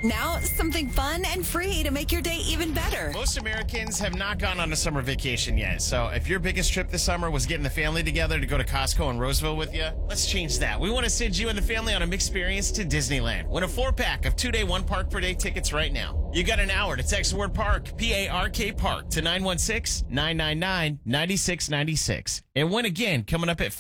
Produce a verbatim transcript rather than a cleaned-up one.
Now, something fun and free to make your day even better. Most Americans have not gone on a summer vacation yet. So if your biggest trip this summer was getting the family together to go to Costco in Roseville with you, let's change that. We want to send you and the family on an experience to Disneyland. Win a four-pack of two-day, one-park-per-day tickets right now. You got an hour to text the word park, P A R K park, to nine one six, nine nine nine, nine six nine six. And win again coming up at five.